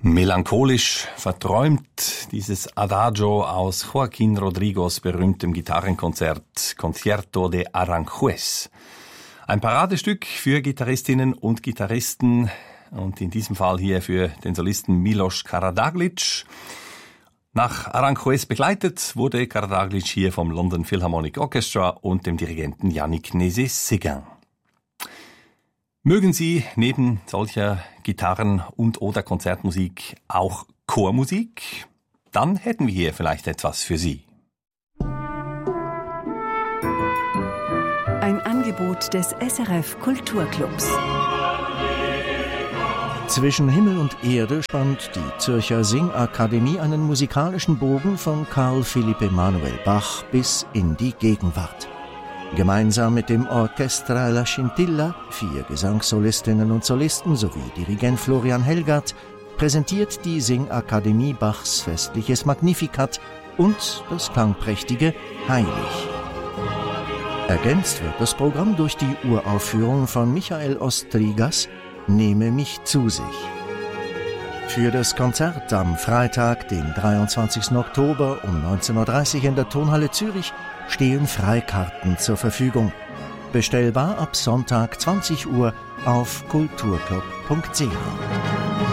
Melancholisch verträumt dieses Adagio aus Joaquín Rodrigos berühmtem Gitarrenkonzert Concierto de Aranjuez. Ein Paradestück für Gitarristinnen und Gitarristen und in diesem Fall hier für den Solisten Milos Karađaglić. Nach Aranjuez begleitet wurde Karađaglić hier vom London Philharmonic Orchestra und dem Dirigenten Yannick Nézet-Séguin. Mögen Sie neben solcher Gitarren- und/oder Konzertmusik auch Chormusik? Dann hätten wir hier vielleicht etwas für Sie. Ein Angebot des SRF Kulturclubs. Zwischen Himmel und Erde spannt die Zürcher Singakademie einen musikalischen Bogen von Carl Philipp Emanuel Bach bis in die Gegenwart. Gemeinsam mit dem Orchestra La Scintilla, 4 Gesangssolistinnen und Solisten sowie Dirigent Florian Helgert, präsentiert die Singakademie Bachs festliches Magnificat und das klangprächtige Heilig. Ergänzt wird das Programm durch die Uraufführung von Michael Ostrigas Nehme mich zu sich. Für das Konzert am Freitag, den 23. Oktober um 19.30 Uhr in der Tonhalle Zürich stehen Freikarten zur Verfügung. Bestellbar ab Sonntag 20 Uhr auf kulturclub.ch.